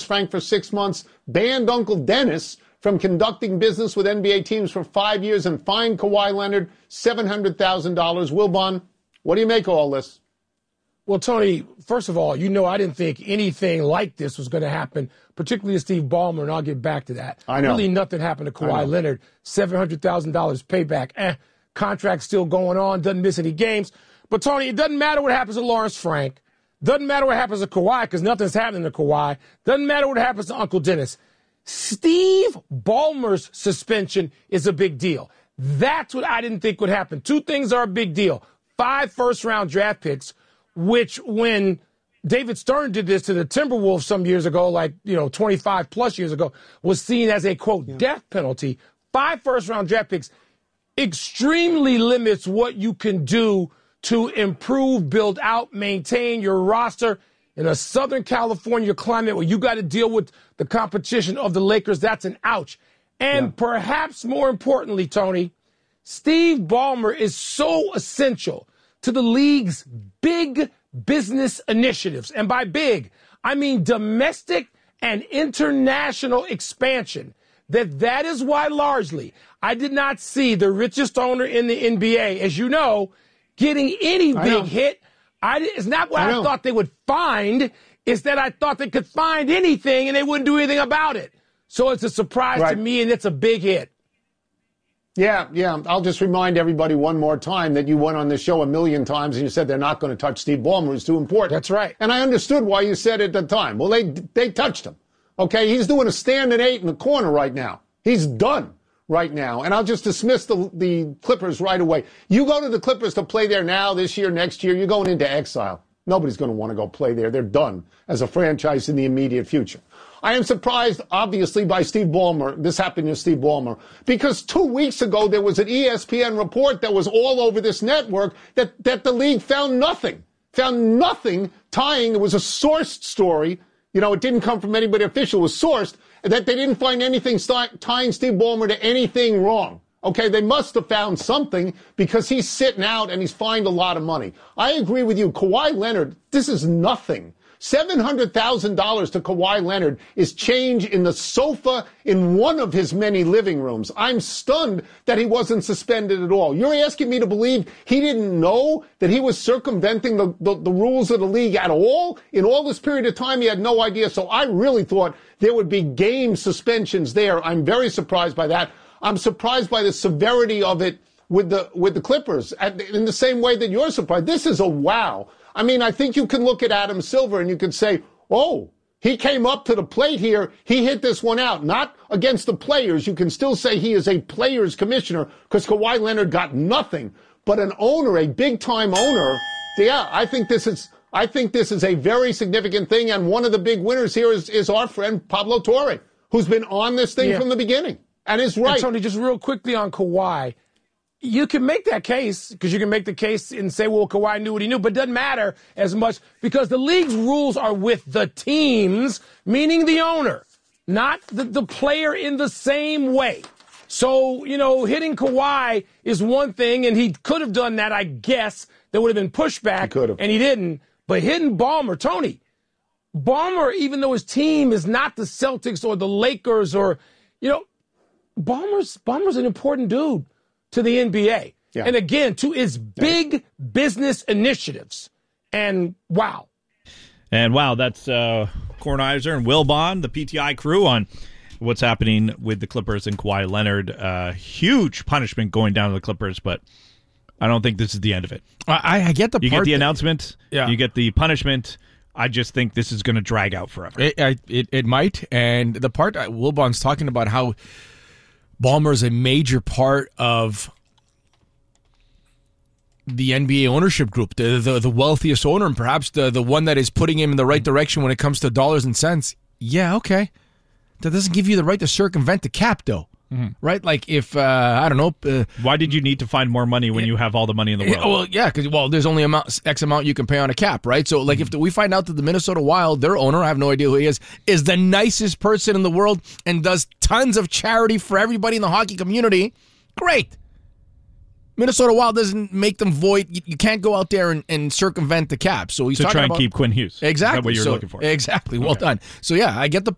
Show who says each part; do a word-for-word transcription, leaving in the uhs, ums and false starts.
Speaker 1: Frank for six months, banned Uncle Dennis from conducting business with N B A teams for five years, and fined Kawhi Leonard seven hundred thousand dollars. Wilbon, what do you make of all this?
Speaker 2: Well, Tony, first of all, you know I didn't think anything like this was going to happen, particularly to Steve Ballmer, and I'll get back to that.
Speaker 1: I know.
Speaker 2: Really nothing happened to Kawhi Leonard. seven hundred thousand dollars payback. Eh, contract still going on, doesn't miss any games. But, Tony, it doesn't matter what happens to Lawrence Frank. Doesn't matter what happens to Kawhi, because nothing's happening to Kawhi. Doesn't matter what happens to Uncle Dennis. Steve Ballmer's suspension is a big deal. That's what I didn't think would happen. Two things are a big deal. Five first-round draft picks, which when David Stern did this to the Timberwolves some years ago, like, you know, twenty-five plus years ago, was seen as a, quote, yeah. death penalty. Five first-round draft picks extremely limits what you can do to improve, build out, maintain your roster in a Southern California climate where you got to deal with the competition of the Lakers. That's an ouch. And yeah. perhaps more importantly, Tony, Steve Ballmer is so essential to the league's big business initiatives. And by big, I mean domestic and international expansion. That that is why largely I did not see the richest owner in the N B A, as you know, getting any big hit. I, it's not what I, I thought they would find. It's that I thought they could find anything and they wouldn't do anything about it. So it's a surprise right. to me, and it's a big hit.
Speaker 1: Yeah, yeah. I'll just remind everybody one more time that you went on this show a million times and you said they're not going to touch Steve Ballmer. It's too important.
Speaker 2: That's right.
Speaker 1: And I understood why you said it at the time. Well, they they touched him. Okay, he's doing a standing eight in the corner right now. He's done right now. And I'll just dismiss the the Clippers right away. You go to the Clippers to play there now, this year, next year, you're going into exile. Nobody's going to want to go play there. They're done as a franchise in the immediate future. I am surprised, obviously, by Steve Ballmer. This happened to Steve Ballmer because two weeks ago there was an E S P N report that was all over this network that, that the league found nothing, found nothing tying. It was a sourced story. You know, it didn't come from anybody official. It was sourced that they didn't find anything st- tying Steve Ballmer to anything wrong. Okay, they must have found something because he's sitting out and he's fined a lot of money. I agree with you. Kawhi Leonard, this is nothing. seven hundred thousand dollars to Kawhi Leonard is change in the sofa in one of his many living rooms. I'm stunned that he wasn't suspended at all. You're asking me to believe he didn't know that he was circumventing the, the, the rules of the league at all? In all this period of time, he had no idea. So I really thought there would be game suspensions there. I'm very surprised by that. I'm surprised by the severity of it with the with the Clippers in the same way that you're surprised. This is a wow. I mean, I think you can look at Adam Silver and you can say, oh, he came up to the plate here. He hit this one out, not against the players. You can still say he is a players commissioner because Kawhi Leonard got nothing. But an owner, a big time owner, yeah, I think this is I think this is a very significant thing. And one of the big winners here is, is our friend Pablo Torre, who's been on this thing yeah. from the beginning and is right.
Speaker 2: And Tony, just real quickly on Kawhi. You can make that case because you can make the case and say, well, Kawhi knew what he knew, but it doesn't matter as much because the league's rules are with the teams, meaning the owner, not the, the player in the same way. So, you know, hitting Kawhi is one thing, and he could have done that, I guess. There would have been pushback,
Speaker 1: he could have.
Speaker 2: And he didn't. But hitting Ballmer, Tony, Ballmer, even though his team is not the Celtics or the Lakers or, you know, Ballmer's, Ballmer's an important dude to the N B A. Yeah. And again, to his big yeah. business initiatives. And wow.
Speaker 3: And wow, that's uh, Kornheiser and Wilbon, the P T I crew, on what's happening with the Clippers and Kawhi Leonard. Uh, huge punishment going down to the Clippers, but I don't think this is the end of it.
Speaker 4: I, I get the
Speaker 3: You
Speaker 4: part
Speaker 3: get the
Speaker 4: that,
Speaker 3: announcement,
Speaker 4: yeah.
Speaker 3: you get the punishment. I just think this is going to drag out forever.
Speaker 4: It, it, it might. And the part Wilbon's talking about how Ballmer is a major part of the N B A ownership group, the, the the wealthiest owner, and perhaps the, the one that is putting him in the right direction when it comes to dollars and cents. Yeah, okay. That doesn't give you the right to circumvent the cap, though. Mm-hmm. Right? Like if, uh, I don't know. Uh,
Speaker 3: Why did you need to find more money when you have all the money in the world?
Speaker 4: Well, yeah, because, well, there's only amount, X amount you can pay on a cap, right? So, like, mm-hmm. if the, we find out that the Minnesota Wild, their owner, I have no idea who he is, is the nicest person in the world and does tons of charity for everybody in the hockey community, great. Minnesota Wild doesn't make them void. You, you can't go out there and, and circumvent the cap. So he's
Speaker 3: to
Speaker 4: talking
Speaker 3: try and
Speaker 4: about,
Speaker 3: keep Quinn Hughes.
Speaker 4: Exactly.
Speaker 3: Is that what you're
Speaker 4: so,
Speaker 3: looking for?
Speaker 4: Exactly. Well
Speaker 3: okay.
Speaker 4: done. So, yeah, I get the